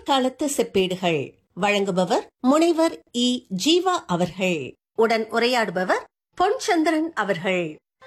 காலத்து செப்பேடுகள் வழங்குபவர் முனைவர் இ. ஜீவா அவர்கள். உடன் உரையாடுபவர் பொன்சந்திரன் அவர்கள்.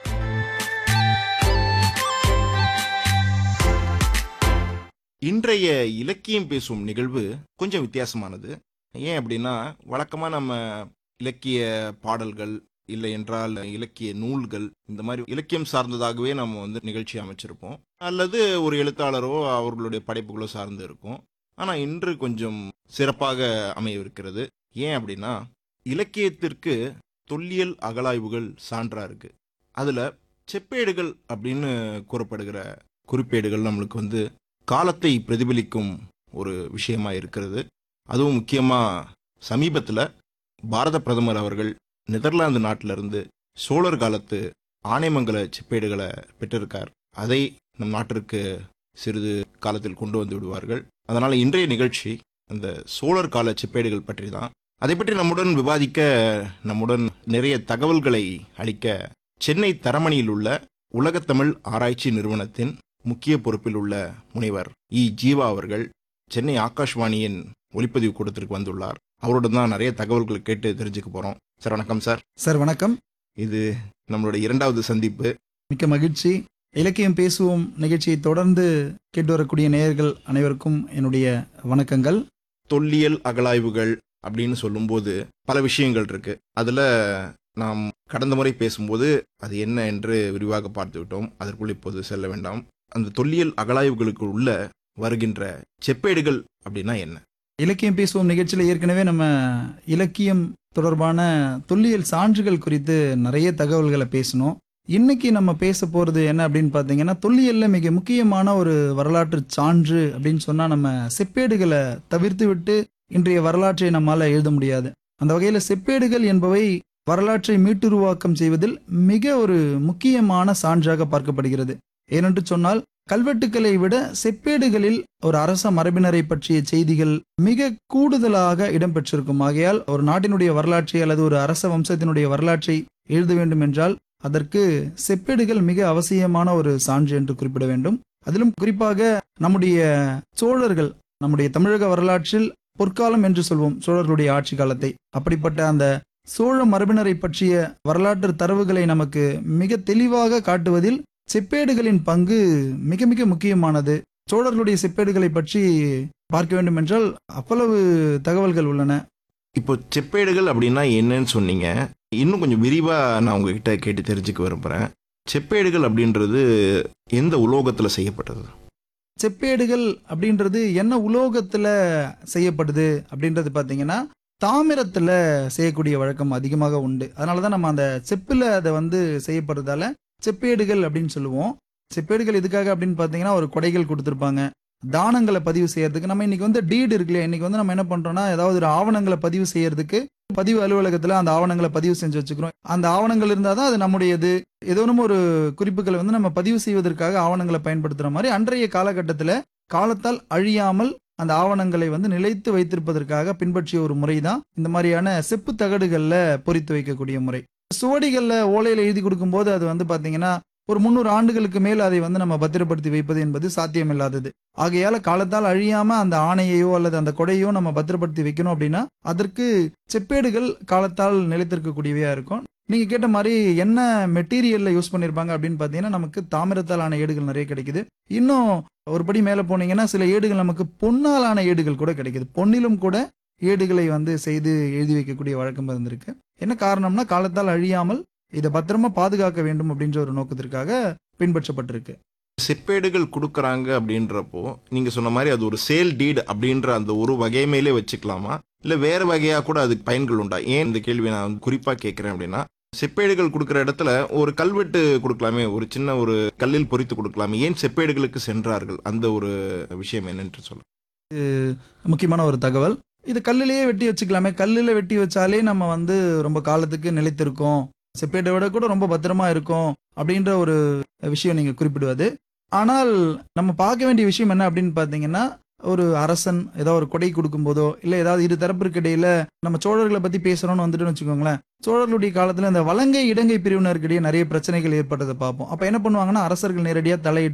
இன்றைய இலக்கியம் பேசும் நிகழ்வு கொஞ்சம் வித்தியாசமானது. ஏன் அப்படின்னா, வழக்கமா நம்ம இலக்கிய பாடல்கள் இல்லை என்றால் இலக்கிய நூல்கள், இந்த மாதிரி இலக்கியம் சார்ந்ததாகவே நம்ம நிகழ்ச்சி அமைச்சிருப்போம், அல்லது ஒரு எழுத்தாளரோ அவர்களுடைய படைப்புகளோ சார்ந்து இருக்கும். ஆனா இன்று கொஞ்சம் சிறப்பாக அமையவிருக்கிறது. ஏன் அப்படின்னா, இலக்கியத்திற்கு தொல்லியல் அகழாய்வுகள் சான்றா இருக்கு. அதுல செப்பேடுகள் அப்படின்னு கூறப்படுகிற குறிப்பேடுகள் நம்மளுக்கு காலத்தை பிரதிபலிக்கும் ஒரு விஷயமா இருக்கிறது. அதுவும் முக்கியமா சமீபத்துல பாரத பிரதமர் அவர்கள் நெதர்லாந்து நாட்டிலிருந்து சோழர் காலத்து ஆனைமங்கல செப்பேடுகளை பெற்றிருக்கார். அதை நம் நாட்டிற்கு சிறிது காலத்தில் கொண்டு வந்து விடுவார்கள். அதனால இன்றைய நிகழ்ச்சி அந்த சோழர் கால செப்பேடுகள் பற்றி தான். அதை பற்றி நம்முடன் விவாதிக்க, நம்முடன் நிறைய தகவல்களை அளிக்க சென்னை தரமணியில் உள்ள உலகத்தமிழ் ஆராய்ச்சி நிறுவனத்தின் முக்கிய பொறுப்பில் உள்ள முனைவர் இ. ஜீவா அவர்கள் சென்னை ஆகாஷ்வாணியின் ஒலிப்பதிவு கூடத்திற்கு வந்துள்ளார். அவருடன் தான் நிறைய தகவல்கள் கேட்டு தெரிஞ்சுக்க போறோம். சார் வணக்கம். சார் வணக்கம். இது நம்மளுடைய இரண்டாவது சந்திப்பு. மிக்க மகிழ்ச்சி. இலக்கியம் பேசுவோம் நிகழ்ச்சியை தொடர்ந்து கேட்டு வரக்கூடிய நேயர்கள் அனைவருக்கும் என்னுடைய வணக்கங்கள். தொல்லியல் அகழாய்வுகள் அப்படின்னு சொல்லும்போது பல விஷயங்கள் இருக்கு. அதுல நாம் கடந்த முறை பேசும்போது அது என்ன என்று விரிவாக பார்த்து விட்டோம். அதற்குள் இப்போது செல்ல வேண்டாம். அந்த தொல்லியல் அகழாய்வுகளுக்கு உள்ள வருகின்ற செப்பேடுகள் அப்படின்னா என்ன? இலக்கியம் பேசுவோம் நிகழ்ச்சியில் ஏற்கனவே நம்ம இலக்கியம் தொடர்பான தொல்லியல் சான்றுகள் குறித்து நிறைய தகவல்களை பேசணும். இன்னைக்கு நம்ம பேச போறது என்ன அப்படின்னு பார்த்தீங்கன்னா, தொல்லியல்ல மிக முக்கியமான ஒரு வரலாற்று சான்று அப்படின்னு சொன்னா நம்ம செப்பேடுகளை தவிர்த்து விட்டு இன்றைய வரலாற்றை நம்மால எழுத முடியாது. அந்த வகையில செப்பேடுகள் என்பவை வரலாற்றை மீட்டுருவாக்கம் செய்வதில் மிக ஒரு முக்கியமான சான்றாக பார்க்கப்படுகிறது. ஏனென்று சொன்னால், கல்வெட்டுக்களை விட செப்பேடுகளில் ஒரு அரச மரபினரை பற்றிய செய்திகள் மிக கூடுதலாக இடம்பெற்றிருக்கும். ஆகையால் ஒரு நாட்டினுடைய வரலாற்றை அல்லது ஒரு அரச வம்சத்தினுடைய வரலாற்றை எழுத வேண்டும் என்றால் அதற்கு செப்பேடுகள் மிக அவசியமான ஒரு சான்று என்று குறிப்பிட வேண்டும். அதிலும் குறிப்பாக நம்முடைய சோழர்கள், நம்முடைய தமிழக வரலாற்றில் பொற்காலம் என்று சொல்வோம் சோழர்களுடைய ஆட்சி காலத்தை. அப்படிப்பட்ட அந்த சோழ மரபினரை பற்றிய வரலாற்று தரவுகளை நமக்கு மிக தெளிவாக காட்டுவதில் செப்பேடுகளின் பங்கு மிக மிக முக்கியமானது. சோழர்களுடைய செப்பேடுகளை பற்றி பார்க்க வேண்டும் என்றால் அவ்வளவு தகவல்கள் உள்ளன. இப்போ செப்பேடுகள் அப்படின்னா என்னன்னு சொன்னீங்க. இன்னும் கொஞ்சம் விரிவா நான் உங்ககிட்ட கேட்டு தெரிஞ்சுக்க விரும்புறேன். செப்பேடுகள் அப்படின்றது எந்த உலோகத்துல செய்யப்பட்டது? செப்பேடுகள் அப்படின்றது என்ன உலோகத்துல செய்யப்படுது அப்படின்றது பார்த்தீங்கன்னா, தாமிரத்துல செய்யக்கூடிய வழக்கம் அதிகமாக உண்டு. அதனாலதான் நம்ம அந்த செப்புல அதை செய்யப்படுறதால செப்பேடுகள் அப்படின்னு சொல்லுவோம். செப்பேடுகள் எதுக்காக அப்படின்னு பார்த்தீங்கன்னா, ஒரு கொடைகள் கொடுத்துருப்பாங்க, தானங்களை பதிவு செய்யறதுக்கு. நம்ம இன்னைக்கு டீடு இருக்கு இல்லையா, இன்னைக்கு நம்ம என்ன பண்றோம்னா, ஏதாவது ஒரு ஆவணங்களை பதிவு செய்யறதுக்கு பதிவு அலுவலகத்துல அந்த ஆவணங்களை பதிவு செஞ்சு வச்சுக்கிறோம். அந்த ஆவணங்கள் இருந்தாதான் அது நம்முடையது. ஏதோ ஒரு குறிப்புகளை நம்ம பதிவு செய்வதற்காக ஆவணங்களை பயன்படுத்துற மாதிரி அன்றைய காலகட்டத்துல காலத்தால் அழியாமல் அந்த ஆவணங்களை நிலைத்து வைத்திருப்பதற்காக பின்பற்றிய ஒரு முறை தான் இந்த மாதிரியான செப்பு தகடுகள்ல பொறித்து வைக்கக்கூடிய முறை. சுவடிகள்ல ஓலையில எழுதி கொடுக்கும் போது அது பாத்தீங்கன்னா ஒரு 300 ஆண்டுகளுக்கு மேல் அதை நம்ம பத்திரப்படுத்தி வைப்பது என்பது சாத்தியமில்லாதது. ஆகையால காலத்தால் அழியாம அந்த ஆணையையோ அல்லது அந்த கொடையோ நம்ம பத்திரப்படுத்தி வைக்கணும் அப்படின்னா அதற்கு செப்பேடுகள் காலத்தால் நிலைத்திருக்கக்கூடியவையா இருக்கும். நீங்க கேட்ட மாதிரி என்ன மெட்டீரியல்ல யூஸ் பண்ணிருப்பாங்க அப்படின்னு பாத்தீங்கன்னா, நமக்கு தாமிரத்தால் ஆன ஏடுகள் நிறைய கிடைக்குது. இன்னும் ஒரு படி மேல போனீங்கன்னா சில ஏடுகள் நமக்கு பொன்னாலான ஏடுகள் கூட கிடைக்குது. பொன்னிலும் கூட ஏடுகளை செய்து எழுதி வைக்கக்கூடிய வழக்கம் இருந்திருக்கு. என்ன காரணம்னா, காலத்தால் அழியாமல் இதை பத்திரமா பாதுகாக்க வேண்டும் அப்படின்ற ஒரு நோக்கத்திற்காக பின்பற்றப்பட்டிருக்கு. செப்பேடுகள் கொடுக்கறாங்க அப்படின்றப்போ நீங்க சொன்ன மாதிரி அது ஒரு சேல் டீட் அப்படின்ற அந்த ஒரு வகைமையிலே வச்சுக்கலாமா, இல்ல வேற வகையா கூட அதுக்கு பயன்கள் உண்டா? ஏன் இந்த கேள்வி நான் குறிப்பா கேட்கிறேன் அப்படின்னா, செப்பேடுகள் கொடுக்கிற இடத்துல ஒரு கல்வெட்டு கொடுக்கலாமே, ஒரு சின்ன ஒரு கல்லில் பொறித்து கொடுக்கலாமே, ஏன் செப்பேடுகளுக்கு சென்றார்கள்? அந்த ஒரு விஷயம் என்னன்னு சொல்ல முக்கியமான ஒரு தகவல். இது கல்லிலேயே வெட்டி வச்சுக்கலாமே, கல்லில் வெட்டி வச்சாலே நம்ம ரொம்ப காலத்துக்கு நிலைத்திருக்கோம், செப்பேட்டை விட கூட ரொம்ப பத்திரமா இருக்கும் அப்படின்ற ஒரு விஷயம் நீங்க குறிப்பிடுவது. ஆனால் நம்ம பார்க்க வேண்டிய விஷயம் என்ன அப்படின்னு பார்த்தீங்கன்னா, ஒரு அரசன் ஏதாவது ஒரு கொடை கொடுக்கும் போதோ இல்லை ஏதாவது இரு தரப்பிற்கு இடையில நம்ம சோழர்களை பத்தி பேசுறோம்னு வச்சுக்கோங்களேன், சோழர்களுடைய காலத்துல இந்த வலங்கை இடங்கை பிரிவினருக்கிடையே நிறைய பிரச்சனைகள் ஏற்பட்டதை பார்ப்போம். அப்ப என்ன பண்ணுவாங்கன்னா, அரசர்கள் நேரடியாக தலையிட்டு